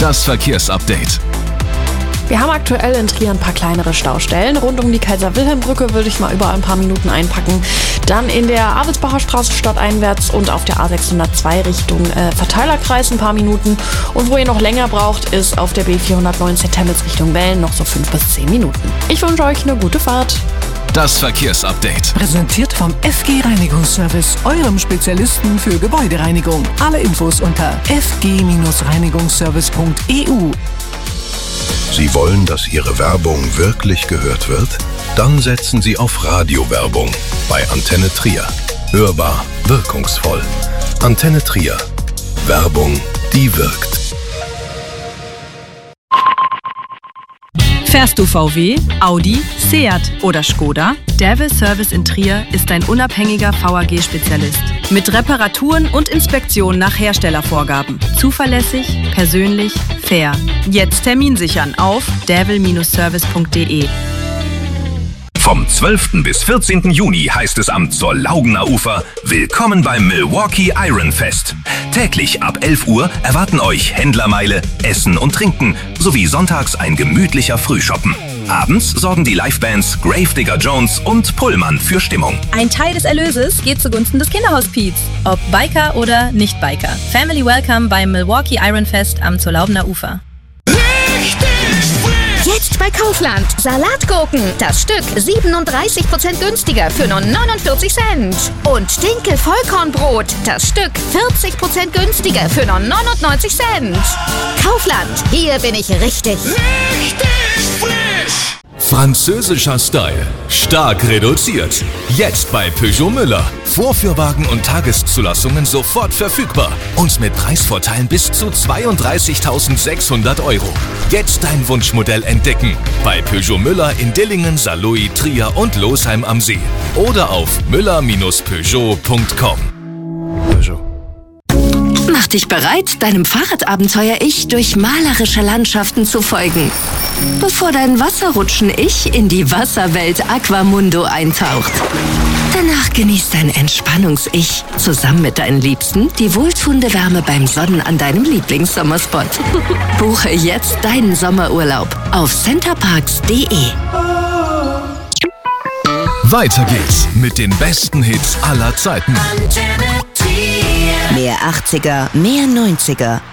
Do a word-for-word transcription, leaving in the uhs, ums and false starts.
Das Verkehrsupdate. Wir haben aktuell in Trier ein paar kleinere Staustellen. Rund um die Kaiser-Wilhelm-Brücke würde ich mal überall ein paar Minuten einpacken. Dann in der Avelsbacher Straße stadteinwärts und auf der A sechshundertzwei Richtung äh, Verteilerkreis ein paar Minuten. Und wo ihr noch länger braucht, ist auf der B vierhundertneunzehn Temmels Richtung Wellen noch so fünf bis zehn Minuten. Ich wünsche euch eine gute Fahrt. Das Verkehrsupdate. Präsentiert vom F G Reinigungsservice, eurem Spezialisten für Gebäudereinigung. Alle Infos unter f g reinigungsservice punkt e u. Sie wollen, dass Ihre Werbung wirklich gehört wird? Dann setzen Sie auf Radiowerbung bei Antenne Trier. Hörbar, wirkungsvoll. Antenne Trier. Werbung, die wirkt. Fährst du V W, Audi, Seat oder Skoda? Devil Service in Trier ist ein unabhängiger V A G-Spezialist. Mit Reparaturen und Inspektionen nach Herstellervorgaben. Zuverlässig, persönlich, fair. Jetzt Termin sichern auf devil service punkt de. Vom zwölften bis vierzehnten Juni heißt es am Zurlaugener Ufer Willkommen beim Milwaukee Iron Fest. Täglich ab elf Uhr erwarten euch Händlermeile, Essen und Trinken sowie sonntags ein gemütlicher Frühshoppen. Abends sorgen die Livebands Gravedigger Jones und Pullman für Stimmung. Ein Teil des Erlöses geht zugunsten des Kinderhospiz. Ob Biker oder Nicht-Biker. Family Welcome beim Milwaukee Iron Fest am Zurlaugener Ufer. Jetzt bei Kaufland. Salatgurken. Das Stück siebenunddreißig Prozent günstiger für nur neunundvierzig Cent. Und Dinkel Vollkornbrot. Das Stück vierzig Prozent günstiger für nur neunundneunzig Cent. Kaufland. Hier bin ich richtig. Richtig frisch. Französischer Style. Stark reduziert. Jetzt bei Peugeot Müller. Vorführwagen und Tageszulassungen sofort verfügbar. Und mit Preisvorteilen bis zu zweiunddreißigtausendsechshundert Euro. Jetzt dein Wunschmodell entdecken. Bei Peugeot Müller in Dillingen, Saarlouis, Trier und Losheim am See. Oder auf müller Bindestrich peugeot punkt com. Peugeot. Mach dich bereit, deinem Fahrradabenteuer-Ich durch malerische Landschaften zu folgen. Bevor dein Wasserrutschen-Ich in die Wasserwelt Aquamundo eintaucht. Danach genießt dein Entspannungs-Ich zusammen mit deinen Liebsten die wohltuende Wärme beim Sonnen an deinem Lieblingssommerspot. Buche jetzt deinen Sommerurlaub auf centerparks punkt de. Weiter geht's mit den besten Hits aller Zeiten. Mehr achtziger, mehr neunziger.